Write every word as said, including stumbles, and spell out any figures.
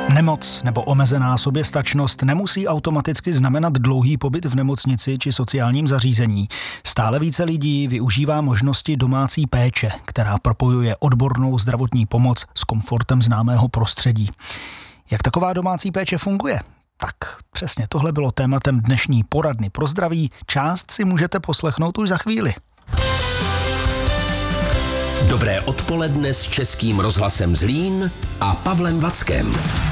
Nemoc nebo omezená soběstačnost nemusí automaticky znamenat dlouhý pobyt v nemocnici či sociálním zařízení. Stále více lidí využívá možnosti domácí péče, která propojuje odbornou zdravotní pomoc s komfortem známého prostředí. Jak taková domácí péče funguje? Tak přesně tohle bylo tématem dnešní poradny pro zdraví. Část si můžete poslechnout už za chvíli. Dobré odpoledne s Českým rozhlasem Zlín a Pavlem Vackem.